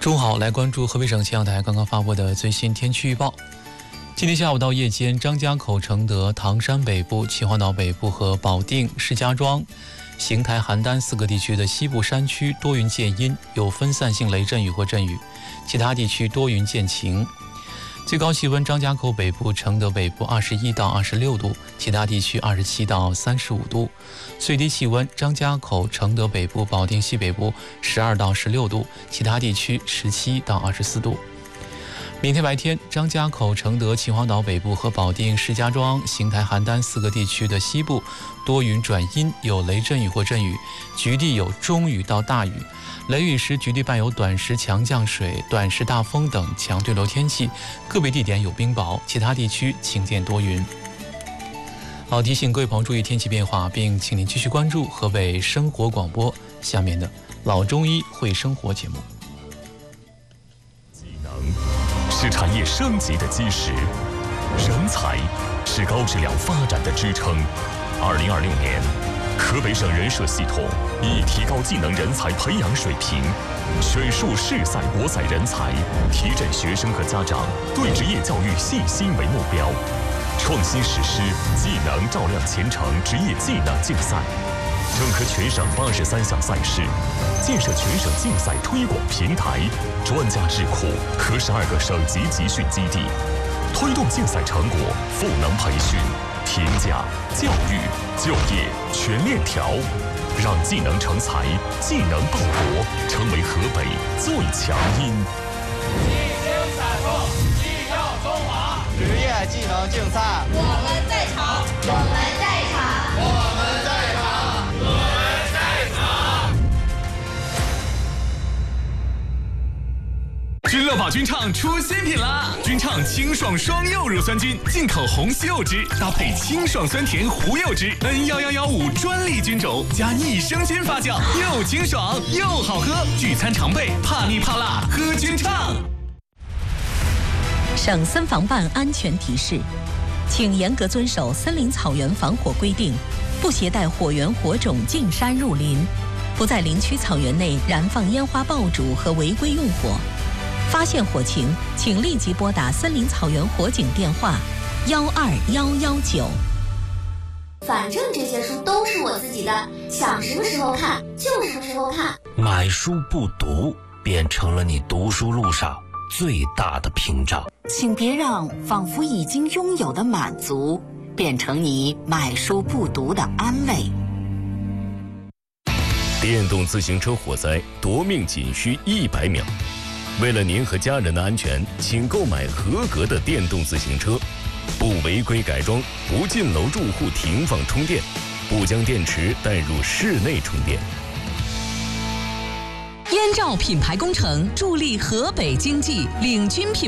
中午好，来关注河北省气象台刚刚发布的最新天气预报。今天下午到夜间，张家口、承德、唐山北部、秦皇岛北部和保定、石家庄、邢台、邯郸4个地区的西部山区多云见阴，有分散性雷阵雨或阵雨，其他地区多云见晴。最高气温，张家口北部、承德北部21到26度，其他地区27到35度。最低气温，张家口、承德北部、保定西北部12到16度，其他地区17到24度。明天白天，张家口、承德、秦皇岛北部和保定、石家庄、邢台、邯郸4个地区的西部多云转阴，有雷阵雨或阵雨，局地有中雨到大雨。雷雨时局地伴有短时强降水、短时大风等强对流天气，个别地点有冰雹，其他地区晴间多云。好，提醒各位朋友注意天气变化，并请您继续关注河北生活广播下面的老中医会生活节目。 技能是产业升级的基石，人才是高质量发展的支撑。2026年，河北省人社系统以提高技能人才培养水平，选树适赛博采人才，提振学生和家长对职业教育信心为目标，创新实施技能照亮前程职业技能竞赛，整合全省83项赛事，建设全省竞赛推广平台、专家智库和12个省级集训基地，推动竞赛成果赋能培训、评价、教育、就业全链条，让技能成才、技能报国成为河北最强音。 新兴赛后，技耀中华， 职业技能竞赛， 我们在场，我们在场， 我们在场，我们在场。 君乐宝君畅出新品啦！君畅清爽双柚乳酸菌，进口红西柚汁，搭配清爽酸甜胡柚汁 ，N1115专利菌种加益生菌发酵，又清爽又好喝。聚餐常备，怕腻怕辣，喝君畅。 省森防办安全提示，请严格遵守森林草原防火规定，不携带火源火种进山入林，不在林区草原内燃放烟花爆竹和违规用火。发现火情，请立即拨打森林草原火警电话12119。 反正这些书都是我自己的，想什么时候看就什么时候看。 买书不读，变成了你读书路上最大的屏障。 请别让仿佛已经拥有的满足，变成你买书不读的安慰。 电动自行车火灾夺命仅需100秒。为了您和家人的安全，请购买合格的电动自行车，不违规改装，不进楼住户停放充电，不将电池带入室内充电。 燕赵品牌工程助力河北经济，领军品